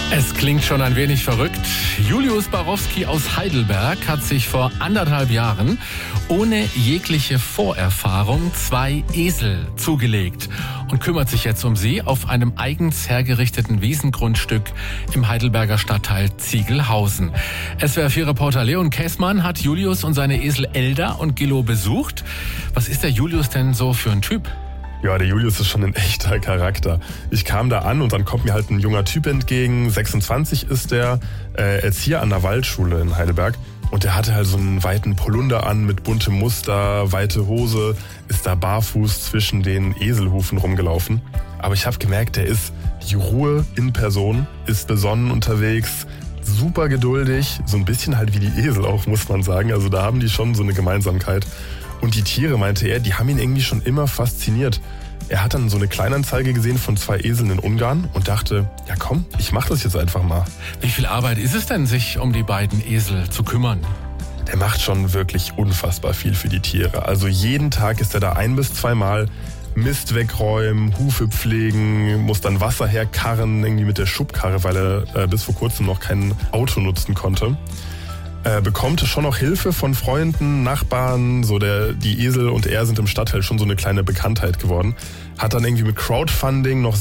Es klingt schon ein wenig verrückt. Julius Barowski aus Heidelberg hat sich vor 1,5 Jahren ohne jegliche Vorerfahrung 2 Esel zugelegt und kümmert sich jetzt um sie auf einem eigens hergerichteten Wiesengrundstück im Heidelberger Stadtteil Ziegelhausen. SWR4-Reporter Leon Käßmann hat Julius und seine Esel Elda und Gillo besucht. Was ist der Julius denn so für ein Typ? Ja, der Julius ist schon ein echter Charakter. Ich kam da an und dann kommt mir halt ein junger Typ entgegen, 26 ist der, Erzieher an der Waldschule in Heidelberg. Und der hatte halt so einen weiten Polunder an mit buntem Muster, weite Hose, ist da barfuß zwischen den Eselhufen rumgelaufen. Aber ich habe gemerkt, der ist die Ruhe in Person, ist besonnen unterwegs, super geduldig, so ein bisschen halt wie die Esel auch, muss man sagen. Also da haben die schon so eine Gemeinsamkeit. Und die Tiere, meinte er, die haben ihn irgendwie schon immer fasziniert. Er hat dann so eine Kleinanzeige gesehen von 2 Eseln in Ungarn und dachte, ja komm, ich mach das jetzt einfach mal. Wie viel Arbeit ist es denn, sich um die beiden Esel zu kümmern? Der macht schon wirklich unfassbar viel für die Tiere. Also jeden Tag ist er da 1 bis 2 Mal, Mist wegräumen, Hufe pflegen, muss dann Wasser herkarren, irgendwie mit der Schubkarre, weil er bis vor kurzem noch kein Auto nutzen konnte. Bekommt schon noch Hilfe von Freunden, Nachbarn, so die Esel und er sind im Stadtteil schon so eine kleine Bekanntheit geworden. Hat dann irgendwie mit Crowdfunding noch